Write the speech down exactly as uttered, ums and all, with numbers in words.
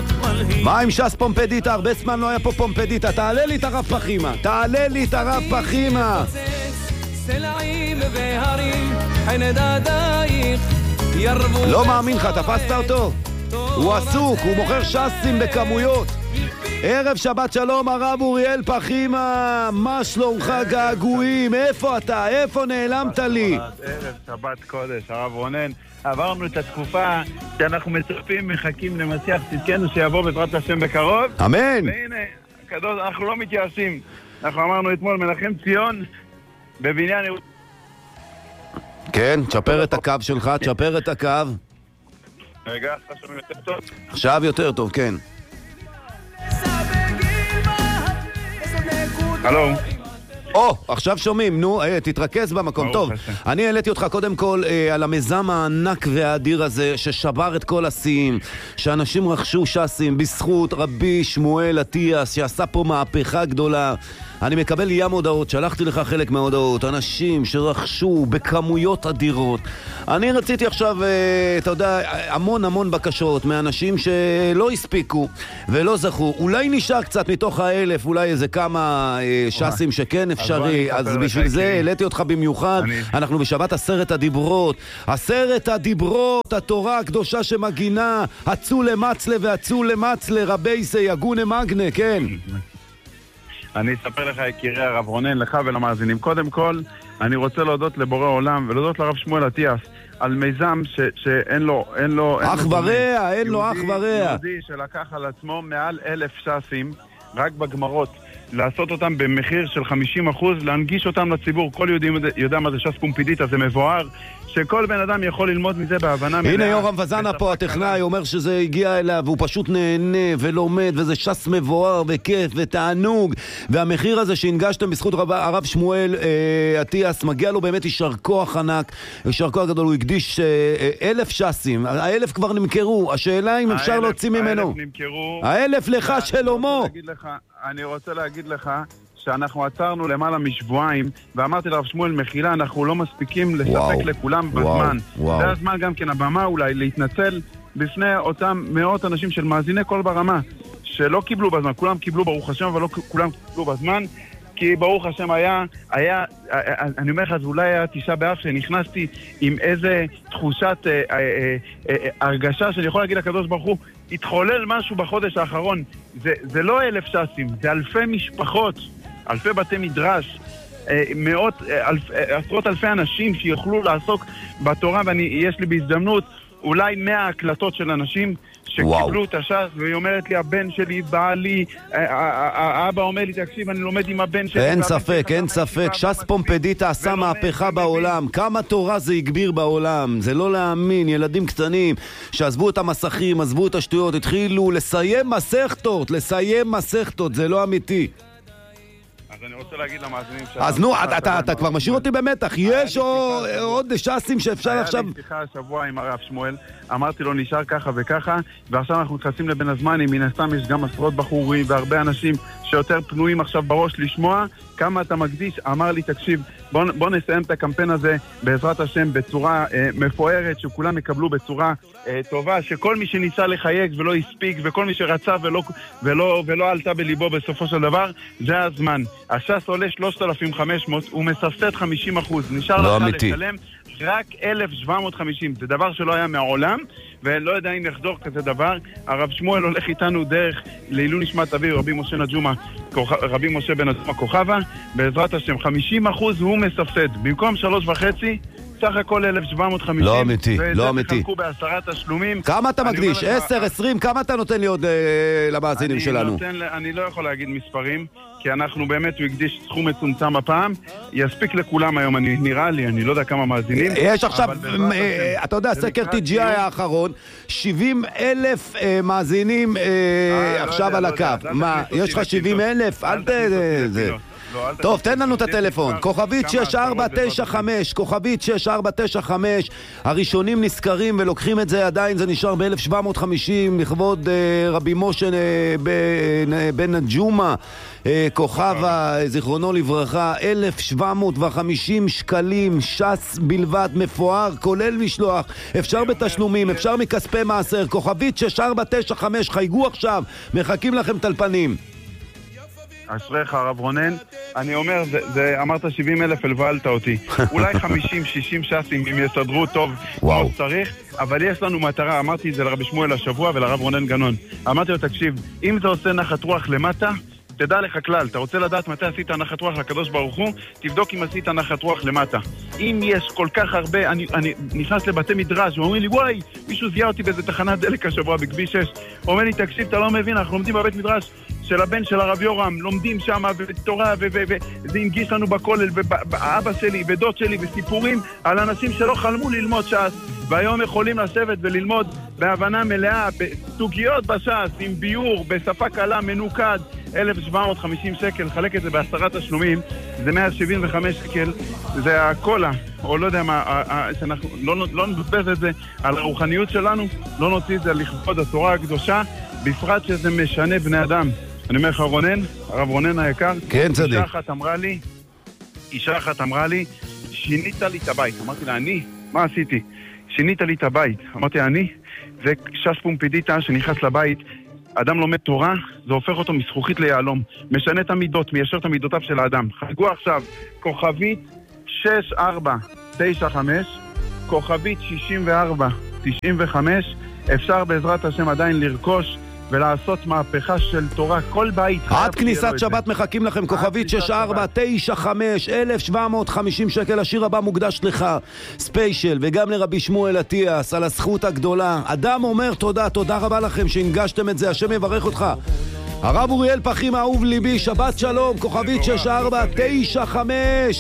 מה עם שס פומפדיטה? הרבה זמן לא היה פה פומפדיטה. תעלה לי את הרב פחימה, תעלה לי את הרב פחימה. לא מאמין לך, תפסת אותו? הוא עסוק, הוא מוכר שסים בכמויות. ערב שבת שלום, הרב אוריאל פחימה, מה שלומך געגועים? איפה אתה? איפה נעלמת לי? ערב שבת קודש, הרב רונן. עברנו את התקופה שאנחנו מצפים, מחכים למשיח צדקנו שיבוא בעזרת השם בקרוב. אמן. והנה, הקדוש, אנחנו לא מתייאשים. אנחנו אמרנו אתמול מנחם ציון בבניין יהוד. כן, תשפר את הקו שלך, תשפר את הקו. רגע, עכשיו שומעים יותר טוב? עכשיו יותר טוב, כן. הלו. או, עכשיו שומעים, נו, תתרכז במקום. טוב, אני העליתי אותך קודם כל על המיזם הענק והאדיר הזה ששבר את כל השיאים, שאנשים רכשו שסים בזכות רבי שמואל אטיאס שעשה פה מהפכה גדולה. אני מקבל ים הודעות, שלחתי לך חלק מההודעות, אנשים שרכשו בכמויות אדירות. אני רציתי עכשיו, אתה יודע, המון המון בקשות מאנשים שלא הספיקו ולא זכו. אולי נשאר קצת מתוך האלף, אולי איזה כמה שסים שכן אפשרי, אז בשביל זה העליתי אותך במיוחד. אנחנו בשבת עשרת הדיברות, עשרת הדיברות, התורה הקדושה שמגינה, עצו למצלה ועצו למצלה, רבי סייגונה מגנה, כן. אני אספר לך, יקירי הרב רונן, לך ולמאזינים. קודם כל, אני רוצה להודות לבורא עולם ולהודות לרב שמואל אטיאס על מיזם ש- שאין לו, אין לו... אח ורע, אין לו אח ורע. יהודי שלקח על עצמו מעל אלף שסים, רק בגמרות, לעשות אותם במחיר של חמישים אחוז, להנגיש אותם לציבור. כל יהודי יודע מה זה שס פומפדיטה, זה מבואר, שכל בן אדם יכול ללמוד מזה בהבנה מלאה. הנה יורם וזנה פה, הטכנאי, אומר שזה הגיע אליו, והוא פשוט נהנה ולומד, וזה שס מבואר וכיף ותענוג, והמחיר הזה שהנגשתם בזכות רב, הרב שמואל אה, אטיאס, מגיע לו באמת יישר כוח ענק, יישר כוח גדול, הוא הקדיש אה, אה, אלף שסים, האלף כבר נמכרו, השאלה אם אפשר האלף, להוציא ממנו. האלף נמכרו. האלף לך שלומו. אני רוצה להגיד לך שאנחנו עצרנו למעלה משבועיים ואמרתי לרב שמואל מחילה, אנחנו לא מספיקים לספק וואו, לכולם בזמן. וואו, זה הזמן גם כן הבמה אולי להתנצל בפני אותם מאות אנשים של מאזיני כל ברמה שלא קיבלו בזמן, כולם קיבלו ברוך השם אבל לא כולם קיבלו בזמן, כי ברוך השם היה, היה אני אומר לך, זה אולי היה תשעה באב שנכנסתי עם איזה תחושת אה, אה, אה, אה, הרגשה שאני יכול להגיד לקדוש ברוך הוא, התחולל משהו בחודש האחרון. זה, זה לא אלף שסים, זה אלפי משפחות, אלפי בתי מדרש, אה, מאות, אה, אלף, אה, עשרות אלפי אנשים שיוכלו לעסוק בתורה, ויש לי בהזדמנות אולי מאה הקלטות של אנשים שקיבלו את השס, והיא אומרת לי, הבן שלי בא לי, האבא אומר לי, תקשיב, אני לומד עם הבן שלי. אין ספק, אין ספק, שס פומפדיטה עשה מהפכה בעולם, כמה תורה זה הגביר בעולם, זה לא להאמין, ילדים קטנים שעזבו את המסכים, עזבו את השטויות, התחילו לסיים מסכתות, לסיים מסכתות, זה לא אמיתי. אז אני רוצה להגיד למאזינים ש... אז נו, אתה כבר משאיר אותי במתח, יש עוד שסים שאפשר עכשיו... היה לי שיחה השבוע עם הרב שמואל, אמרתי לו נשאר ככה וככה, ועכשיו אנחנו נכנסים לבין הזמנים, מן הסתם יש גם עשרות בחורים והרבה אנשים שיותר פנויים עכשיו בראש לשמוע כמה אתה מקדיש. אמר לי, תקשיב, בוא, בוא נסיים את הקמפיין הזה בעזרת השם בצורה אה, מפוארת, שכולם יקבלו בצורה אה, טובה, שכל מי שניסה לחייג ולא הספיק, וכל מי שרצה ולא, ולא, ולא עלתה בליבו בסופו של דבר, זה הזמן. השס עולה שלושת אלפים וחמש מאות, הוא מספסד חמישים אחוז, נשאר לא לך אמיתי. לשלם רק אלף שבע מאות וחמישים, זה דבר שלא היה מעולם, ולא יודע אם יחזור כזה דבר. הרב שמואל הולך איתנו דרך לעילוי נשמת אביו רבי משה נג'ומה, רבי משה בן נג'ומה כוכבה, בעזרת השם חמישים אחוז הוא מספסד, במקום שלוש וחצי סך הכל אלף שבע מאות וחמישים. לא אמיתי, לא אמיתי. וזה תחלקו בעשרת תשלומים. כמה אתה מקדיש? עשר, עשרים, כמה אתה נותן לי עוד למאזינים שלנו? אני לא יכול להגיד מספרים, כי אנחנו באמת, הוא הקדיש סכום מצומצם הפעם, יספיק לכולם היום, אני נראה לי, אני לא יודע כמה מאזינים. יש עכשיו, אתה יודע, סקר טי ג'י איי האחרון, שבעים אלף מאזינים עכשיו על הקו. מה, יש לך שבעים אלף? אל ת... טוב, תן לנו את הטלפון. כוכבית שש ארבע תשע חמש, כוכבית שש ארבע תשע חמש. הראשונים נזכרים ולוקחים את זה, עדיין זה נשאר ב-אלף שבע מאות וחמישים, לכבוד רבי משה בן ג'ומא, כוכבה, זיכרונו לברכה, אלף שבע מאות וחמישים שקלים, שס בלבד, מפואר, כולל משלוח, אפשר בתשלומים, אפשר מכספי מעשר, כוכבית שש ארבע תשע חמש, חייגו עכשיו, מחכים לכם טלפנים. אשריך הרב רונן, אני אומר, זה, זה, אמרת שבעים אלף, הלבלת אותי. אולי חמישים שישים שסים אם יסדרו טוב, כמו צריך, אבל יש לנו מטרה, אמרתי את זה לרבי שמואל השבוע ולרב רונן גנון. אמרתי לו, תקשיב, אם זה עושה נחת רוח למטה, תדע לך כלל, אתה רוצה לדעת מתי עשית נחת רוח לקדוש ברוך הוא, תבדוק אם עשית נחת רוח למטה. אם יש כל כך הרבה, אני, אני נכנס לבתי מדרש, ואומרים לי, וואי, מישהו זיהה אותי באיזה תחנת דלק השבוע בכביש שש. אומר לי, תקשיב, אתה לא מבין, אנחנו לומדים בבית מדרש של הבן של הרב יורם, לומדים שם בתורה, וזה הנגיש לנו בכולל, ואבא שלי, ודוד שלי, וסיפורים על אנשים שלא חלמו ללמוד ש"ס, והיום יכולים לשבת וללמוד בהבנה מלאה, בסוגיות בש"ס, עם ביור, בשפה קלה, מנוקד, אלף שבע מאות וחמישים שקל, חלק את זה בעשרת השלומים, זה מאה שבעים וחמש שקל, זה הקולה, או לא יודע מה, שאנחנו לא, לא נבזבז את זה על הרוחניות שלנו, לא נוציא את זה לכבוד התורה הקדושה, בפרט שזה משנה בני אדם. אני אומר לך רונן, הרב רונן היקר, כן, צדיק. אישה אחת אמרה לי, אישה אחת אמרה לי, שינית לי את הבית. אמרתי לה, אני? מה עשיתי? שינית לי את הבית. אמרתי לה, אני? זה שש פומפידיטה שנכנס לבית, אדם לומד תורה, זה הופך אותו מזכוכית ליהלום. משנה את המידות, מיישר את המידותיו של האדם. חגגו עכשיו, כוכבית שש ארבע תשע חמש, כוכבית שישים וארבע תשעים וחמש, אפשר בעזרת השם עדיין לרכוש ולעשות מהפכה של תורה. כל בית עד כניסת שבת מחכים לכם, כוכבית שש ארבע תשע חמש, אלף שבע מאות וחמישים שקל. השיר הבא מוקדש לך ספיישל, וגם לרבי שמואל אטיאס על הזכות הגדולה. אדם אומר תודה, תודה רבה לכם שהנגשתם את זה, השם יברך אותך. הרב אוריאל פחים, אהוב ליבי, שבת שלום, כוכבית שש ארבע תשע חמש.